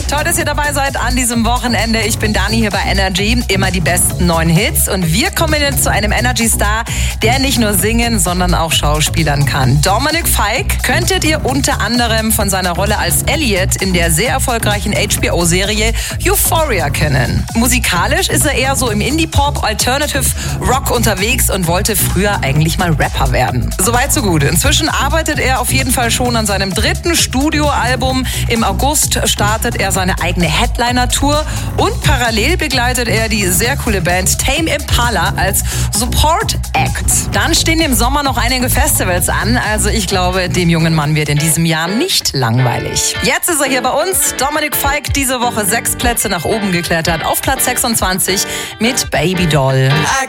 Toll, dass ihr dabei seid an diesem Wochenende. Ich bin Dani hier bei Energy. Immer die besten neuen Hits. Und wir kommen jetzt zu einem Energy-Star, der nicht nur singen, sondern auch schauspielern kann. Dominic Fike könntet ihr unter anderem von seiner Rolle als Elliot in der sehr erfolgreichen HBO-Serie Euphoria kennen. Musikalisch ist er eher so im Indie-Pop, Alternative Rock unterwegs und wollte früher eigentlich mal Rapper werden. Soweit so gut. Inzwischen arbeitet er auf jeden Fall schon an seinem 3. Studioalbum. Im August startet er seine eigene Headliner-Tour und parallel begleitet er die sehr coole Band Tame Impala als Support Act. Dann stehen im Sommer noch einige Festivals an, also ich glaube, dem jungen Mann wird in diesem Jahr nicht langweilig. Jetzt ist er hier bei uns. Dominic Fike diese Woche 6 Plätze nach oben geklettert, auf Platz 26 mit Baby Doll. I